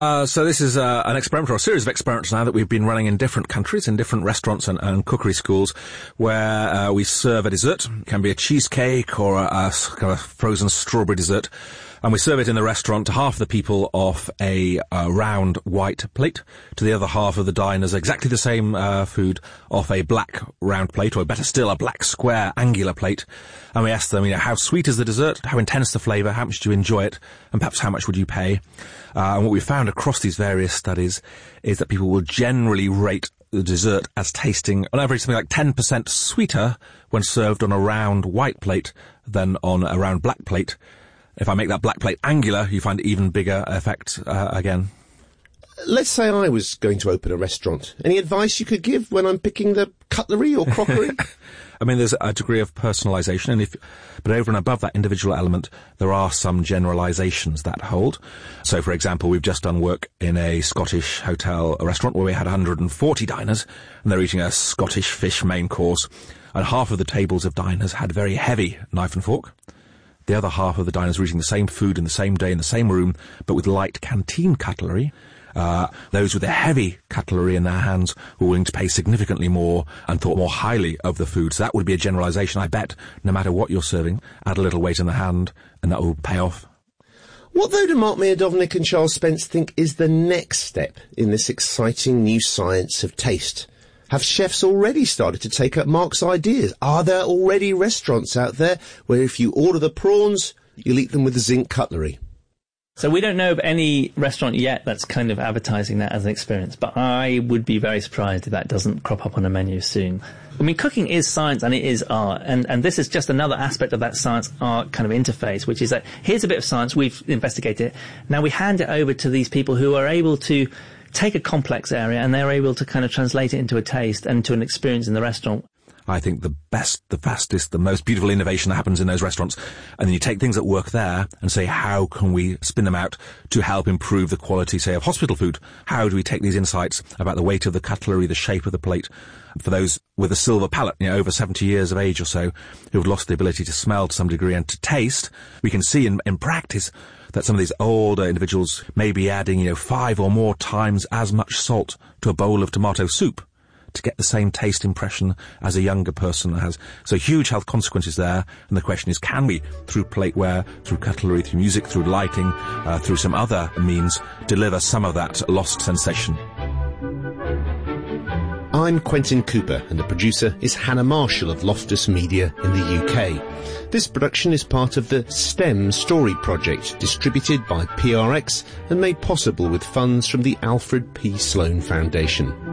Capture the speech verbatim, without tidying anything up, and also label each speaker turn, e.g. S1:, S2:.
S1: Uh, so this is uh, an experiment, or a series of experiments now that we've been running in different countries, in different restaurants and, and cookery schools, where uh, we serve a dessert. It can be a cheesecake or a, a kind of frozen strawberry dessert. And we serve it in the restaurant to half the people off a, a round white plate, to the other half of the diners exactly the same uh, food off a black round plate, or better still, a black square angular plate. And we ask them, you know, how sweet is the dessert? How intense the flavour? How much do you enjoy it? And perhaps how much would you pay? Uh, and what we found across these various studies is that people will generally rate the dessert as tasting, on average, something like ten percent sweeter when served on a round white plate than on a round black plate. If I make that black plate angular, you find even bigger effect uh, again.
S2: Let's say I was going to open a restaurant. Any advice you could give when I'm picking the cutlery or crockery?
S1: I mean, there's a degree of personalisation, and if, but over and above that individual element, there are some generalisations that hold. So, for example, we've just done work in a Scottish hotel, a restaurant, where we had one hundred forty diners, and they're eating a Scottish fish main course, and half of the tables of diners had very heavy knife and fork. The other half of the diners were eating the same food in the same day in the same room, but with light canteen cutlery. Uh, those with the heavy cutlery in their hands were willing to pay significantly more and thought more highly of the food. So that would be a generalisation, I bet, no matter what you're serving, add a little weight in the hand, and that will pay off.
S2: What, though, do Mark Miodownik and Charles Spence think is the next step in this exciting new science of taste? Have chefs already started to take up Mark's ideas? Are there already restaurants out there where if you order the prawns, you'll eat them with the zinc cutlery?
S3: So we don't know of any restaurant yet that's kind of advertising that as an experience, but I would be very surprised if that doesn't crop up on a menu soon. I mean, cooking is science and it is art, and, and this is just another aspect of that science-art kind of interface, which is that here's a bit of science, we've investigated it, now we hand it over to these people who are able to take a complex area and they're able to kind of translate it into a taste and to an experience in the restaurant.
S1: I think the best, the fastest, the most beautiful innovation that happens in those restaurants. And then you take things that work there and say, how can we spin them out to help improve the quality, say, of hospital food? How do we take these insights about the weight of the cutlery, the shape of the plate, for those with a silver palate, you know, over seventy years of age or so, who have lost the ability to smell to some degree and to taste? We can see in, in practice that some of these older individuals may be adding, you know, five or more times as much salt to a bowl of tomato soup to get the same taste impression as a younger person has. So huge health consequences there, and the question is, can we, through plateware, through cutlery, through music, through lighting, uh, through some other means, deliver some of that lost sensation?
S2: I'm Quentin Cooper, and the producer is Hannah Marshall of Loftus Media in the U K. This production is part of the STEM Story Project, distributed by P R X and made possible with funds from the Alfred P. Sloan Foundation.